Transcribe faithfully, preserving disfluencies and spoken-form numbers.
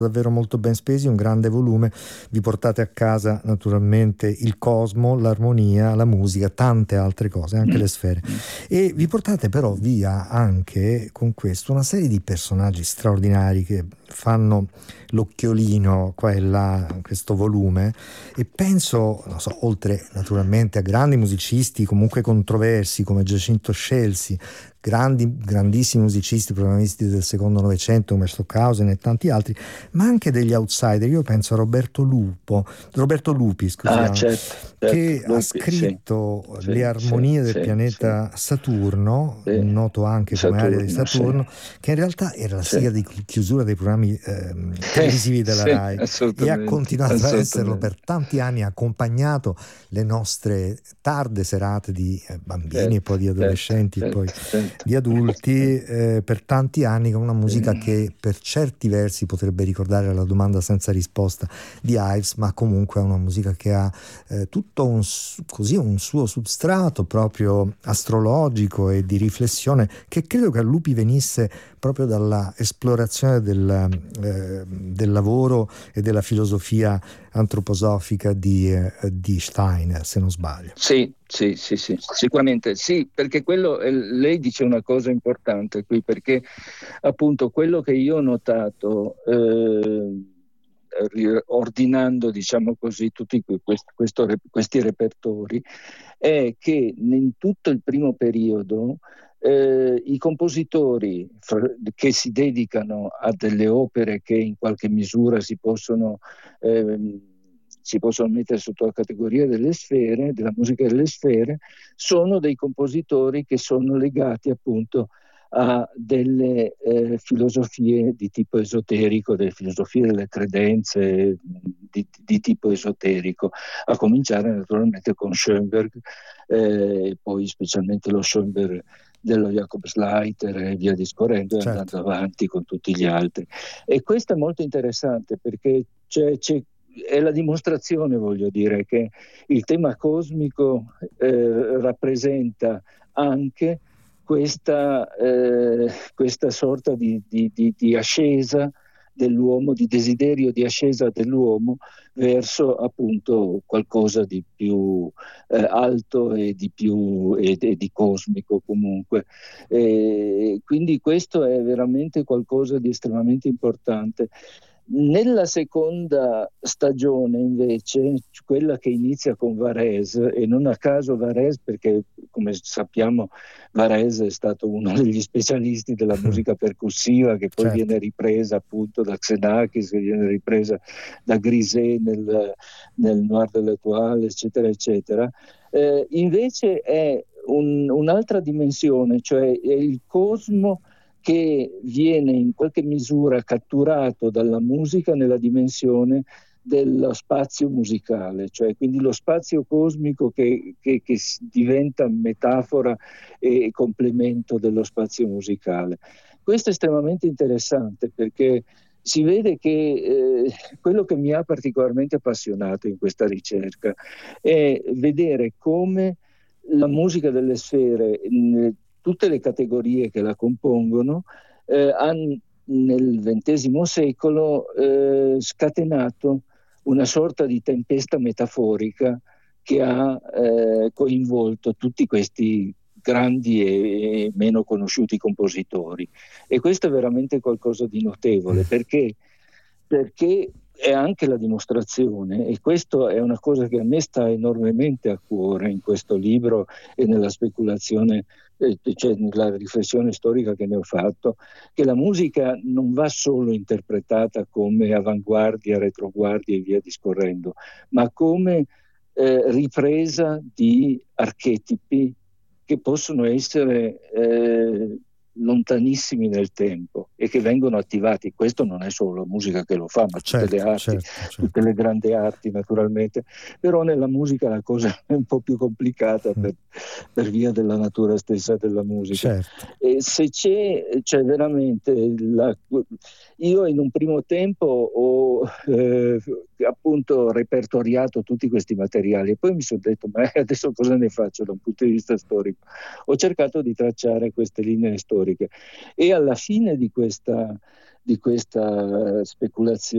davvero molto ben spesi, un grande volume, vi portate a casa naturalmente il cosmo, l'armonia, la musica, tante altre cose, anche le sfere, e vi portate però via anche con questo una serie di personaggi straordinari che fanno l'occhiolino qua e là in questo volume, e penso, non so, oltre naturalmente a grandi musicisti comunque controversi come Giacinto Scelsi, grandi, grandissimi musicisti protagonisti del secondo Novecento come Stockhausen e tanti altri, ma anche degli outsider. Io penso a Roberto Lupo, Roberto Lupi, scusiamo, Ah, certo, che certo, ha Lupi, scritto sì, le sì, armonie del sì, pianeta Saturno, sì, noto anche come area di Saturno, sì, Saturno, che in realtà era la sì, sigla di chiusura dei programmi ehm, sì, televisivi della sì, Rai, e ha assolutamente, continuato a esserlo assolutamente, per tanti anni, ha accompagnato le nostre tarde serate di eh, bambini e certo, poi di certo, adolescenti e poi certo, certo, di adulti, eh, per tanti anni, con una musica sì. che per certi versi potrebbe ricordare la domanda senza risposta di Ives, ma comunque è una musica che ha eh, tutto un, così, un suo substrato proprio astrologico e di riflessione, che credo che a Lupi venisse proprio dalla esplorazione del, eh, del lavoro e della filosofia antroposofica di, eh, di Steiner, se non sbaglio. Sì, sì, sì, sì, sicuramente sì, perché quello, eh, lei dice una cosa importante qui, perché appunto quello che io ho notato, eh, ri- ordinando, diciamo così, tutti que- quest- questo re- questi repertori, è che in tutto il primo periodo eh, i compositori fra- che si dedicano a delle opere che in qualche misura si possono ehm, si possono mettere sotto la categoria delle sfere, della musica delle sfere, sono dei compositori che sono legati appunto a delle eh, filosofie di tipo esoterico, delle filosofie delle credenze di, di tipo esoterico, a cominciare naturalmente con Schoenberg, eh, e poi specialmente lo Schoenberg dello Jacob Sleiter e via discorrendo, e Certo. andando avanti con tutti gli altri. E questo è molto interessante perché c'è, c'è è la dimostrazione, voglio dire, che il tema cosmico eh, rappresenta anche questa, eh, questa sorta di, di, di, di ascesa dell'uomo, di desiderio di ascesa dell'uomo verso appunto qualcosa di più eh, alto e di più e, e di cosmico comunque. E quindi questo è veramente qualcosa di estremamente importante. Nella seconda stagione, invece, quella che inizia con Varese, e non a caso Varese, perché come sappiamo Varese è stato uno degli specialisti della musica percussiva, che poi Certo. viene ripresa appunto da Xenakis, che viene ripresa da Griset nel, nel Noir de l'Étoile, eccetera, eccetera. Eh, invece è un, un'altra dimensione, cioè è il cosmo che viene in qualche misura catturato dalla musica nella dimensione dello spazio musicale, cioè quindi lo spazio cosmico che, che, che diventa metafora e complemento dello spazio musicale. Questo è estremamente interessante perché si vede che eh, quello che mi ha particolarmente appassionato in questa ricerca è vedere come la musica delle sfere, in tutte le categorie che la compongono, eh, hanno nel ventesimo secolo eh, scatenato una sorta di tempesta metaforica che ha eh, coinvolto tutti questi grandi e, e meno conosciuti compositori. E questo è veramente qualcosa di notevole, perché, perché è anche la dimostrazione, e questo è una cosa che a me sta enormemente a cuore in questo libro e nella speculazione, eh, cioè nella riflessione storica che ne ho fatto, che la musica non va solo interpretata come avanguardia, retroguardia e via discorrendo, ma come eh, ripresa di archetipi che possono essere eh, lontanissimi nel tempo e che vengono attivati. Questo non è solo la musica che lo fa, ma tutte le Certo, arti, certo, certo. tutte le grandi arti naturalmente, però nella musica la cosa è un po' più complicata Mm. per, per via della natura stessa della musica. Certo. E se c'è, c'è veramente la, io in un primo tempo ho eh, appunto repertoriato tutti questi materiali e poi mi sono detto, ma adesso cosa ne faccio da un punto di vista storico? Ho cercato di tracciare queste linee storiche e alla fine di questa, di questa speculazione